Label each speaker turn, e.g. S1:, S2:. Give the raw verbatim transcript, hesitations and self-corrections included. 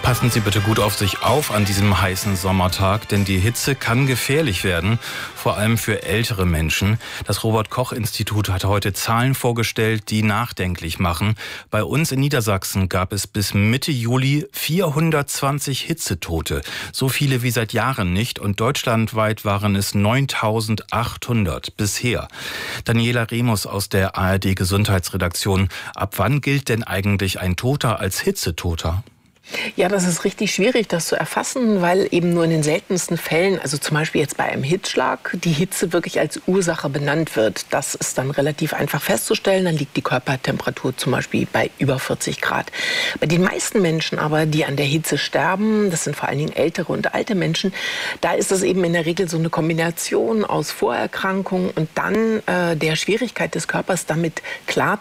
S1: Passen Sie bitte gut auf sich auf an diesem heißen Sommertag, denn die Hitze kann gefährlich werden, vor allem für ältere Menschen. Das Robert-Koch-Institut hat heute Zahlen vorgestellt, die nachdenklich machen. Bei uns in Niedersachsen gab es bis Mitte Juli vierhundertzwanzig Hitzetote. So viele wie seit Jahren nicht, und deutschlandweit waren es neuntausendachthundert bisher. Daniela Remus aus der A R D-Gesundheitsredaktion. Ab wann gilt denn eigentlich ein Toter als Hitzetoter?
S2: Ja, das ist richtig schwierig, das zu erfassen, weil eben nur in den seltensten Fällen, also zum Beispiel jetzt bei einem Hitzschlag, die Hitze wirklich als Ursache benannt wird. Das ist dann relativ einfach festzustellen. Dann liegt die Körpertemperatur zum Beispiel bei über vierzig Grad. Bei den meisten Menschen aber, die an der Hitze sterben, das sind vor allen Dingen ältere und alte Menschen, da ist es eben in der Regel so eine Kombination aus Vorerkrankungen und dann äh, der Schwierigkeit des Körpers, damit klar